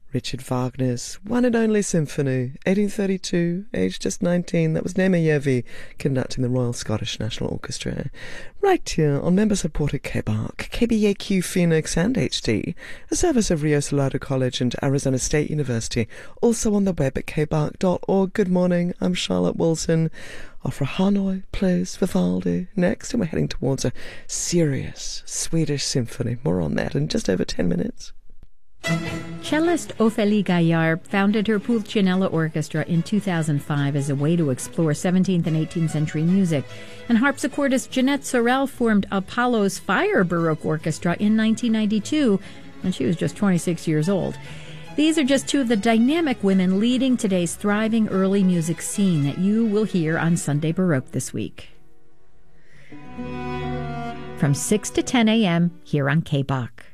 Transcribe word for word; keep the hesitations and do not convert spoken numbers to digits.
Richard Wagner's one and only symphony, eighteen thirty-two, aged just nineteen. That was Nemeyevi conducting the Royal Scottish National Orchestra. Right here on member-supported K B A R C, K B A Q Phoenix and H D, a service of Rio Salado College and Arizona State University, also on the web at k b a r c dot org. Good morning, I'm Charlotte Wilson. Opera Hanoi plays Vivaldi next, and we're heading towards a serious Swedish symphony. More on that in just over ten minutes. Cellist Ophélie Gaillard founded her Pulcinella Orchestra in two thousand five as a way to explore seventeenth and eighteenth century music, and harpsichordist Jeanette Sorel formed Apollo's Fire Baroque Orchestra in nineteen ninety-two, when she was just twenty-six years old. These are just two of the dynamic women leading today's thriving early music scene that you will hear on Sunday Baroque this week. From six to ten a.m. here on K B A R C.